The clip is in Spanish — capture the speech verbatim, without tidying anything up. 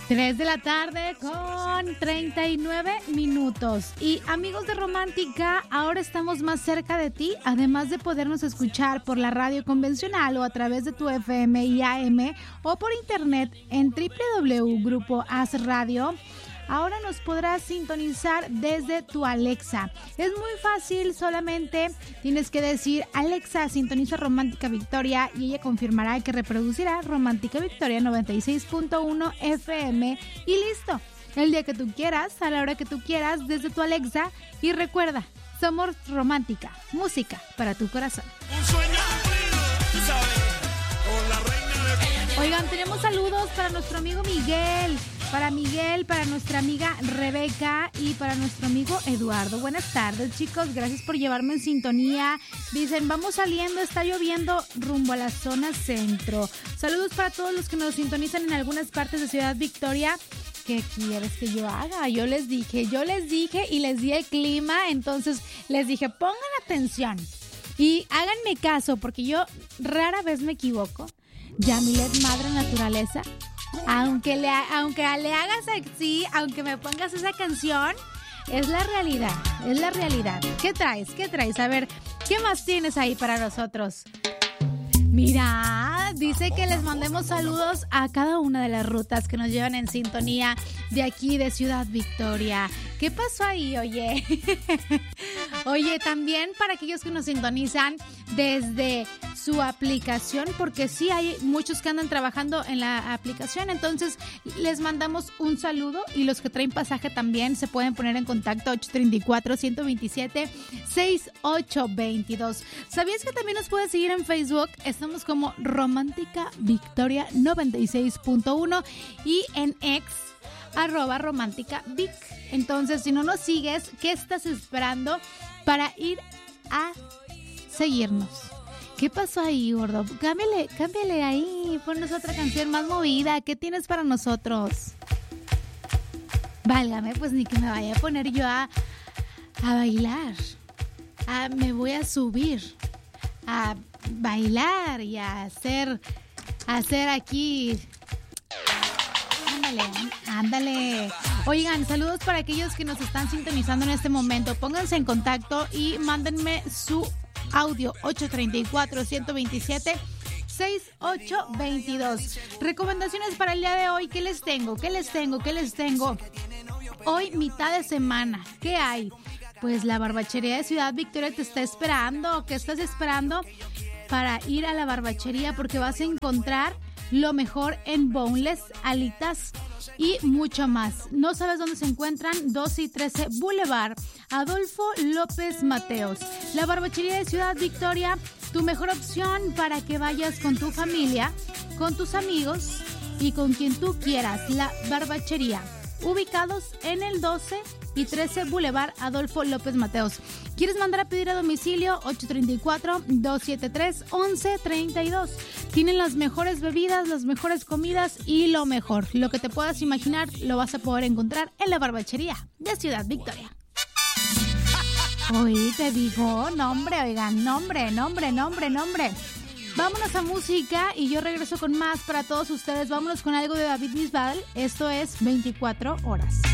tres de la tarde con treinta y nueve minutos. Y amigos de Romántica, ahora estamos más cerca de ti, además de podernos escuchar por la radio convencional o a través de tu F M y A M o por internet en doble u doble u doble u punto grupo as radio. Ahora nos podrás sintonizar desde tu Alexa. Es muy fácil, solamente tienes que decir: Alexa, sintoniza Romántica Victoria, y ella confirmará que reproducirá Romántica Victoria noventa y seis punto uno F M y listo. El día que tú quieras, a la hora que tú quieras, desde tu Alexa. Y recuerda, somos Romántica, música para tu corazón. Un sueño cumplido, tú sabes, con la reina de... Oigan, tenemos saludos para nuestro amigo Miguel. Para Miguel, para nuestra amiga Rebeca y para nuestro amigo Eduardo. Buenas tardes, chicos. Gracias por llevarme en sintonía. Dicen, vamos saliendo, está lloviendo rumbo a la zona centro. Saludos para todos los que nos sintonizan en algunas partes de Ciudad Victoria. ¿Qué quieres que yo haga? Yo les dije, yo les dije y les di el clima. Entonces les dije, pongan atención y háganme caso, porque yo rara vez me equivoco. Yamilet, madre naturaleza. Aunque le, aunque le hagas así, aunque me pongas esa canción, es la realidad, es la realidad. ¿Qué traes? ¿Qué traes? A ver, ¿qué más tienes ahí para nosotros? Mira, dice que les mandemos saludos a cada una de las rutas que nos llevan en sintonía de aquí de Ciudad Victoria. ¿Qué pasó ahí, oye? Oye, también para aquellos que nos sintonizan desde su aplicación, porque sí hay muchos que andan trabajando en la aplicación, entonces les mandamos un saludo, y los que traen pasaje también se pueden poner en contacto ocho tres cuatro, uno dos siete, seis ocho dos dos. ¿Sabías que también nos puedes seguir en Facebook? Estamos como Romántica Victoria noventa y seis punto uno y en X arroba Romántica Vic. Entonces, si no nos sigues, ¿qué estás esperando para ir a seguirnos? ¿Qué pasó ahí, gordo? Cámbiale, cámbiale ahí, ponnos otra canción más movida. ¿Qué tienes para nosotros? Válgame, pues ni que me vaya a poner yo a, a bailar. A, me voy a subir a bailar y a hacer, a hacer aquí... Ándale, ándale. Oigan, saludos para aquellos que nos están sintonizando en este momento. Pónganse en contacto y mándenme su audio ocho tres cuatro, uno dos siete, seis ocho dos dos. Recomendaciones para el día de hoy. ¿Qué les tengo? ¿Qué les tengo? ¿Qué les tengo? Hoy, mitad de semana. ¿Qué hay? Pues la barbachería de Ciudad Victoria te está esperando. ¿Qué estás esperando para ir a la barbachería? Porque vas a encontrar lo mejor en boneless, alitas y mucho más. ¿No sabes dónde se encuentran? doce y trece Boulevard Adolfo López Mateos. La barbachería de Ciudad Victoria, tu mejor opción para que vayas con tu familia, con tus amigos y con quien tú quieras. La barbachería, ubicados en el doce y trece Boulevard Adolfo López Mateos. ¿Quieres mandar a pedir a domicilio? ocho tres cuatro, dos siete tres, once treinta y dos. Tienen las mejores bebidas, las mejores comidas y lo mejor. Lo que te puedas imaginar lo vas a poder encontrar en la barbachería de Ciudad Victoria. Hoy te digo, nombre, oigan, nombre, nombre, nombre, nombre. Vámonos a música y yo regreso con más para todos ustedes. Vámonos con algo de David Bisbal. Esto es veinticuatro horas.